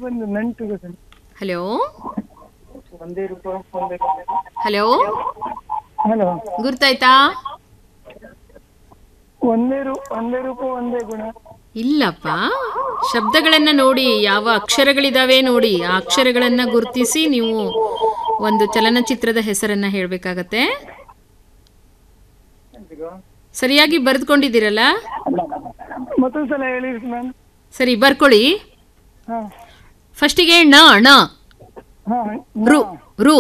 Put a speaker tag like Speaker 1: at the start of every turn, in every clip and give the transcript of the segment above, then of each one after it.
Speaker 1: ಒಂದು ನಂಟು ಗೊತ್ತಿಲ್ಲ.
Speaker 2: ಹಲೋ
Speaker 1: ಒಂದೇ ರೂಪ ಒಂದೇ.
Speaker 2: Hello
Speaker 1: hello,
Speaker 2: ಗುರ್ತಾಯ್ತಾ?
Speaker 1: ಒಂದೇ ರೂಪ ಒಂದೇ ಗುಣ.
Speaker 2: ಇಲ್ಲಪ್ಪ, ಶಬ್ದಗಳನ್ನ ನೋಡಿ, ಯಾವ ಅಕ್ಷರಗಳಿದಾವೆ ನೋಡಿ, ಆ ಅಕ್ಷರಗಳನ್ನ ಗುರುತಿಸಿ ನೀವು ಒಂದು ಚಲನಚಿತ್ರದ ಹೆಸರನ್ನ ಹೇಳಬೇಕಾಗತ್ತೆ. ಸರಿಯಾಗಿ ಬರೆದುಕೊಂಡಿದ್ದೀರಲ್ಲ?
Speaker 1: ಮತ್ತೊಂದ್ಸಲ ಹೇಳಿ ಮ್ಯಾಮ್.
Speaker 2: ಸರಿ, ಬರ್ಕೊಳ್ಳಿ. ಫಸ್ಟಿಗೆ ಣ ಣ ರು ರು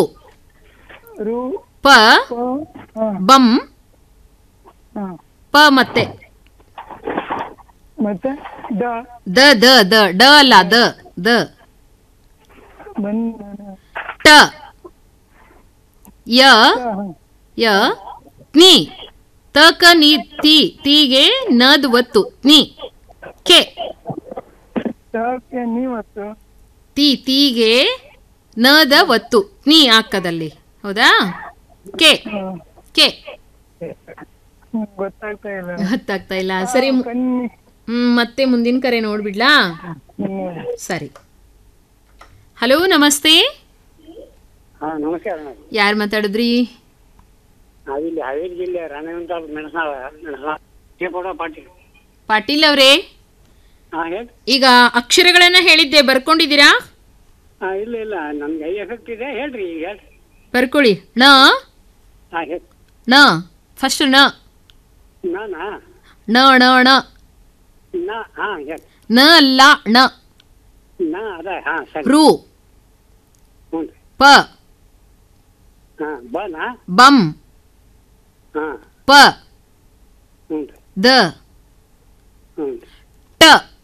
Speaker 2: ಪ ಬಂ ಪ ಮತ್ತೆ ದ ದ ದ ಡ ಅಲ್ಲ ದ ದ ಟ ಯ ಯ ನಿ ತಕ ನಿ ತಿ ತೀಗೆ ನದ್ ಒತ್ತು ನಿ ಕೆ ತಿ ತೀಗೆ ನದ ಒತ್ತು ನೀ ಆಕ್ಕದಲ್ಲಿ. ಹೌದಾ? ಕೆ ಕೆ ಗೊತ್ತಾಗ್ತಾ ಇಲ್ಲ. ಸರಿ, ಮತ್ತೆ ಮುಂದಿನ ಕರೆ ನೋಡ್ಬಿಡ್ಲಾ? ಸರಿ. ಹಲೋ, ನಮಸ್ತೆ.
Speaker 3: ನಮಸ್ಕಾರ.
Speaker 2: ಯಾರು ಮಾತಾಡಿದ್ರಿ?
Speaker 3: ಹಾವೇರಿ ಜಿಲ್ಲೆ
Speaker 2: ಪಾಟೀಲ್ ಅವರೇ, ಈಗ ಅಕ್ಷರಗಳನ್ನ ಹೇಳಿದ್ದೆ, ಬರ್ಕೊಂಡಿದ್ದೀರಾ?
Speaker 3: ಇಲ್ಲ ಇಲ್ಲ, ನಮ್ಗೆ ಎಫೆಕ್ಟ್ ಇದೆ. ಹೇಳ್ರಿ ಹೇಳ್ರಿ.
Speaker 2: ಬರ್ಕೊಳ್ಳಿ. ಣ ಣ ಫಸ್ಟ್ ಣ ಣ ಣ ಣ ನ ಅಲ್ಲ ಣ ರು ಪ ಬಂ ಪ ದ ಟ